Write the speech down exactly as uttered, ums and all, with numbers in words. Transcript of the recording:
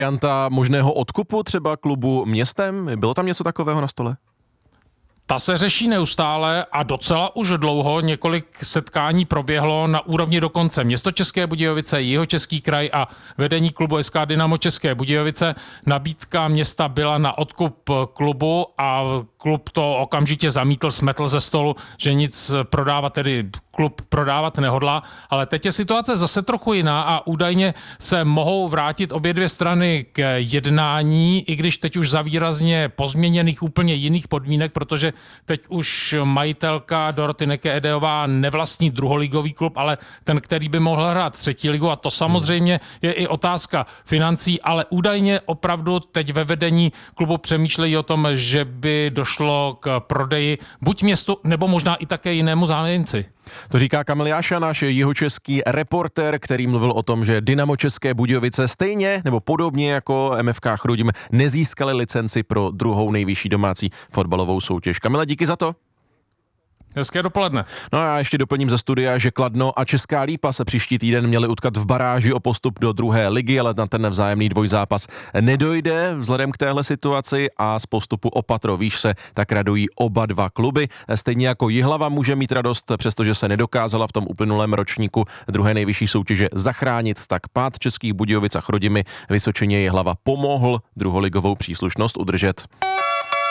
varianta možného odkupu třeba klubu městem? Bylo tam něco takového na stole? Ta se řeší neustále a docela už dlouho. Několik setkání proběhlo na úrovni dokonce město České Budějovice, Jihočeský kraj a vedení klubu S K Dynamo České Budějovice. Nabídka města byla na odkup klubu a klub to okamžitě zamítl, smetl ze stolu, že nic prodávat, tedy klub prodávat nehodlá. Ale teď je situace zase trochu jiná a údajně se mohou vrátit obě dvě strany k jednání, i když teď už za výrazně pozměněných úplně jiných podmínek, protože teď už majitelka Doroty Neke-Edeová nevlastní druholigový klub, ale ten, který by mohl hrát třetí ligu, a to samozřejmě je i otázka financí, ale údajně opravdu teď ve vedení klubu přemýšlejí o tom, že by došlo k prodeji buď městu, nebo možná i také jinému zájemci. To říká Kamil Jáša, náš jihočeský reportér, který mluvil o tom, že Dynamo České Budějovice stejně nebo podobně jako M F K Chrudim nezískali licenci pro druhou nejvyšší domácí fotbalovou soutěž. Kamile, díky za to. Hezké dopoledne. No a já ještě doplním ze studia, že Kladno a Česká Lípa se příští týden měli utkat v baráži o postup do druhé ligy, ale na ten vzájemný dvojzápas nedojde vzhledem k téhle situaci a z postupu o patro výš se tak radují oba dva kluby. Stejně jako Jihlava může mít radost, přestože se nedokázala v tom uplynulém ročníku druhé nejvyšší soutěže zachránit, tak pád Českých Budějovic a Chrudimi Vysočině Jihlava pomohl druholigovou příslušnost udržet.